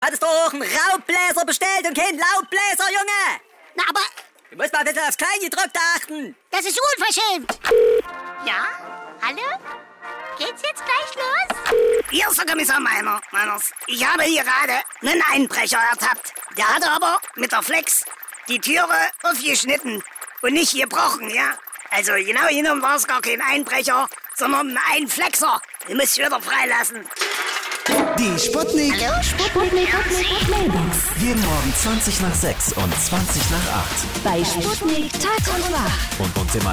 hattest doch einen Raubbläser bestellt und keinen Laubbläser, Junge! Na, aber Du musst mal ein bisschen aufs Kleingedruckte achten. das ist unverschämt. Ja? Hallo? Geht's jetzt gleich los? Hier ist der Kommissar Meiners. Ich habe hier gerade einen Einbrecher ertappt. Der hatte aber mit der Flex die Türe aufgeschnitten und nicht gebrochen, ja? Also genau genommen war es gar kein Einbrecher, sondern ein Einflexer. Den müsst ihr wieder freilassen. Die Sputnik. Hallo? Sputnik Mailbox. Jeden Morgen 20 nach 6 und 20 nach 8. Bei Sputnik Tag und Wach. Und uns im